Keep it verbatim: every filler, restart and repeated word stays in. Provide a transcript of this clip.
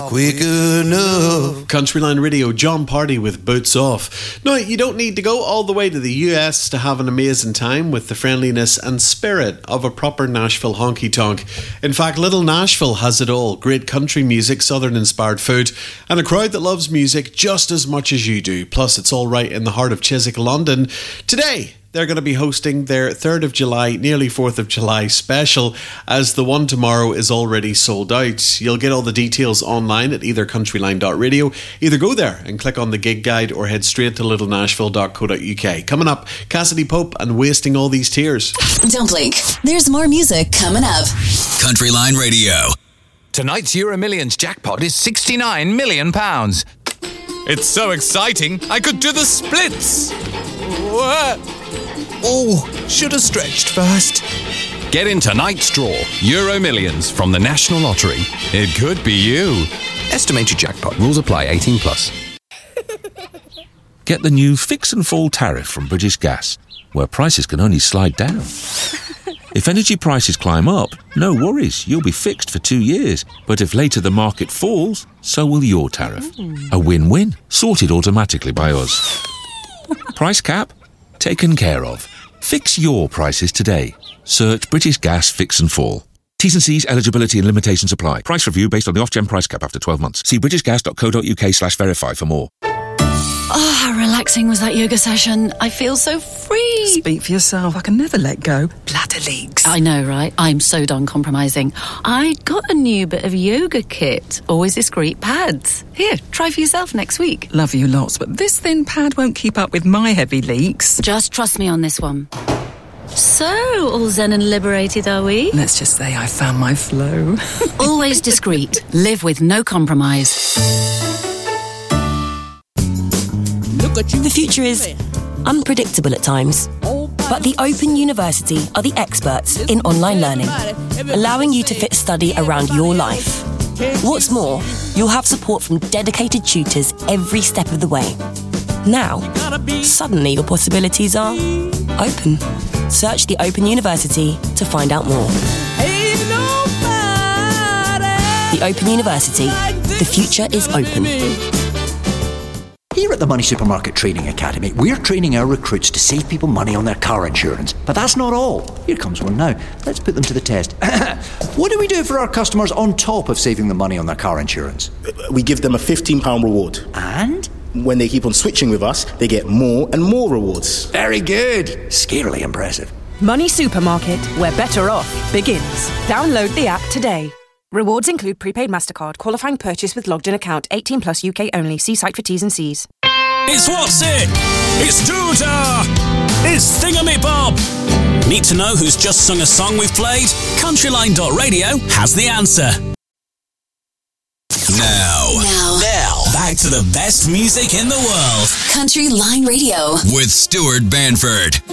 Quick enough. Countryline Radio, John Party with Boots Off. Now, you don't need to go all the way to the U S to have an amazing time with the friendliness and spirit of a proper Nashville honky-tonk. In fact, Little Nashville has it all. Great country music, southern-inspired food, and a crowd that loves music just as much as you do. Plus, it's all right in the heart of Chiswick, London. Today, they're going to be hosting their third of July, nearly fourth of July special, as the one tomorrow is already sold out. You'll get all the details online at either countryline dot radio. Either go there and click on the gig guide or head straight to little nashville dot co dot uk. Coming up, Cassidy Pope and Wasting All These Tears. Don't blink. There's more music coming up. Countryline Radio. Tonight's Euro Millions jackpot is sixty-nine million pounds. It's so exciting, I could do the splits. What? Oh, should have stretched first. Get in tonight's draw, Euro Millions from the National Lottery. It could be you. Estimated jackpot. Rules apply. eighteen plus. Get the new Fix and Fall tariff from British Gas, where prices can only slide down. If energy prices climb up, no worries, you'll be fixed for two years. But if later the market falls, so will your tariff. A win-win, sorted automatically by us. Price cap? Taken care of. Fix your prices today. Search British Gas Fix and Fall. T's and C's, eligibility and limitations apply. Price review based on the off-gen price cap after twelve months. See british gas dot co dot uk slash verify for more. Oh, how relaxing was that yoga session. I feel so free. Speak for yourself. I can never let go. Bladder leaks. I know, right? I'm so done compromising. I got a new bit of yoga kit. Always discreet pads. Here, try for yourself next week. Love you lots, but this thin pad won't keep up with my heavy leaks. Just trust me on this one. So, all zen and liberated, are we? Let's just say I found my flow. Always discreet. Live with no compromise. The future is unpredictable at times, but the Open University are the experts in online learning, allowing you to fit study around your life. What's more, you'll have support from dedicated tutors every step of the way. Now, suddenly your possibilities are open. Search the Open University to find out more. The Open University. The future is open. Here at the Money Supermarket Training Academy, we're training our recruits to save people money on their car insurance. But that's not all. Here comes one now. Let's put them to the test. What do we do for our customers on top of saving them money on their car insurance? We give them a fifteen pounds reward. And? When they keep on switching with us, they get more and more rewards. Very good. Scarily impressive. Money Supermarket, where better off begins. Download the app today. Rewards include prepaid MasterCard, qualifying purchase with logged in account, eighteen plus U K only. See site for T's and C's. It's What's It? It's Doodah! It's Thingamabob! Need to know who's just sung a song we've played? Countryline dot radio has the answer. Now. Now. Now. Back to the best music in the world. Countryline Radio. With Stuart Banford.